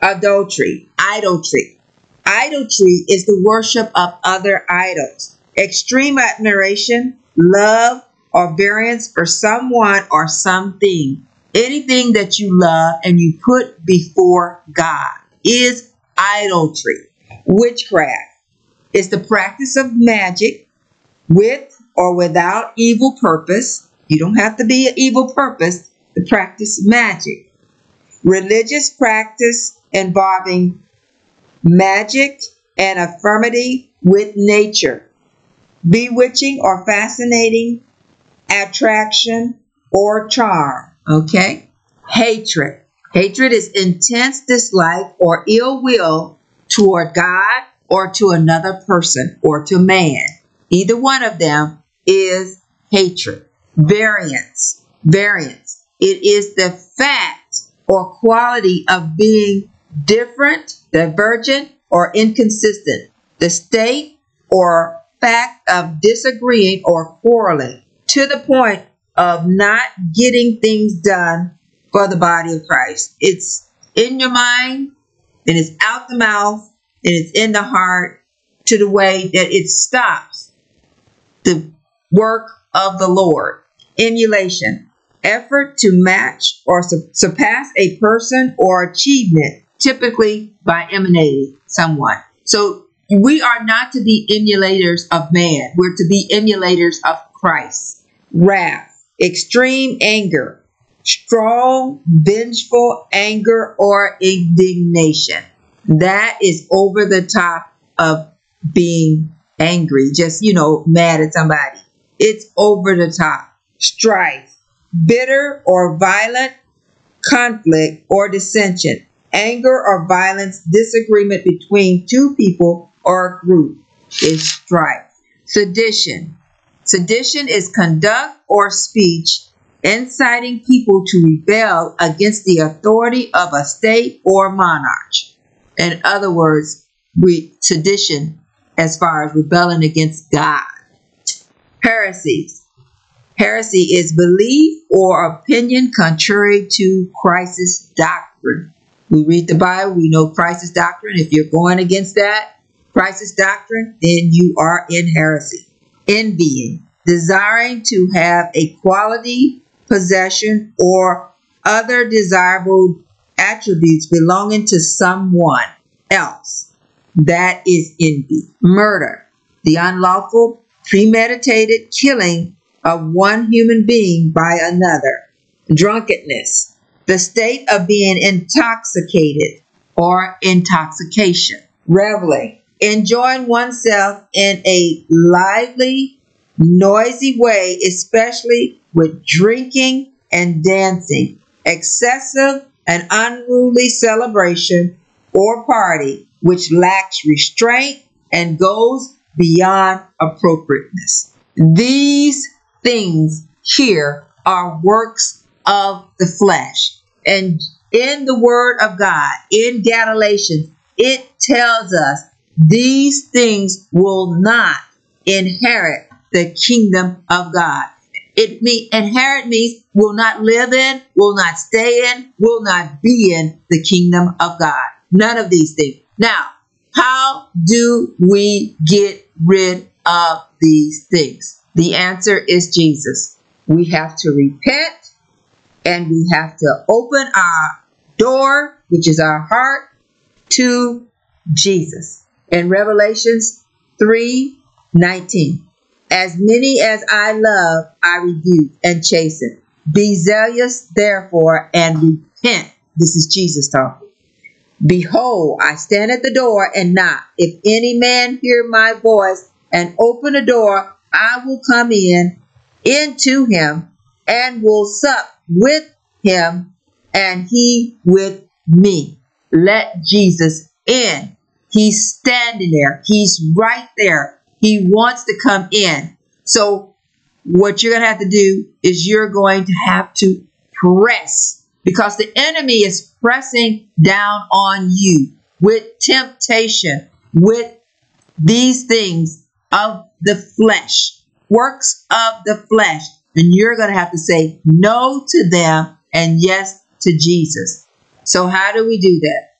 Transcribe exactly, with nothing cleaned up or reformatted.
Adultery, idolatry. Idolatry is the worship of other idols. Extreme admiration, love, or variance for someone or something. Anything that you love and you put before God is idolatry. Witchcraft is the practice of magic with or without evil purpose. You don't have to be an evil purpose to practice magic. Religious practice involving magic and affirmity with nature. Bewitching or fascinating attraction or charm. Okay? Hatred. Hatred is intense dislike or ill will toward God or to another person or to man. Either one of them is hatred. Variance. Variance. It is the fact or quality of being different, divergent, or inconsistent. The state or fact of disagreeing or quarreling to the point of not getting things done for the body of Christ. It's in your mind, and it's out the mouth, and it's in the heart to the way that it stops the work of the Lord. Emulation. Effort to match or su- surpass a person or achievement, typically by emulating someone. So we are not to be emulators of man. We're to be emulators of Christ. Wrath. Extreme anger. Strong, vengeful anger or indignation. That is over the top of being angry. Just, you know, mad at somebody. It's over the top. Strife. Bitter or violent conflict or dissension. Anger or violence, disagreement between two people or a group is strife. Sedition. Sedition is conduct or speech inciting people to rebel against the authority of a state or monarch. In other words, we sedition as far as rebelling against God. Heresies. Heresy is belief or opinion contrary to Christ's doctrine. We read the Bible, we know Christ's doctrine. If you're going against that, Christ's doctrine, then you are in heresy. Envying, desiring to have a quality, possession, or other desirable attributes belonging to someone else. That is envy. Murder, the unlawful, premeditated killing of one human being by another. Drunkenness, the state of being intoxicated or intoxication. Reveling, enjoying oneself in a lively, noisy way, especially with drinking and dancing. Excessive and unruly celebration or party which lacks restraint and goes beyond appropriateness. These things here are works of the flesh. And in the Word of God, in Galatians, it tells us these things will not inherit the kingdom of God. It mean inherit means will not live in, will not stay in, will not be in the kingdom of God. None of these things. Now, how do we get rid of these things? The answer is Jesus. We have to repent and we have to open our door, which is our heart, to Jesus. In Revelations three nineteen, as many as I love, I rebuke and chasten. Be zealous, therefore, and repent. This is Jesus talking. Behold, I stand at the door and knock. If any man hear my voice and open the door, I will come in into him and will sup with him and he with me. Let Jesus in. He's standing there. He's right there. He wants to come in. So what you're going to have to do is you're going to have to press, because the enemy is pressing down on you with temptation, with these things of the flesh, works of the flesh. And you're going to have to say no to them and yes to Jesus. So how do we do that?